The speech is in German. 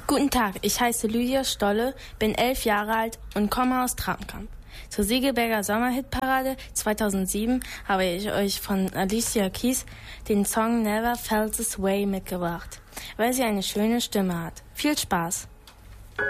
Guten Tag, ich heiße Lydia Stolle, bin 11 Jahre alt und komme aus Trabenkamp. Zur Segeberger Sommerhitparade 2007 habe ich euch von Alicia Keys den Song Never Felt This Way mitgebracht, weil sie eine schöne Stimme hat. Viel Spaß!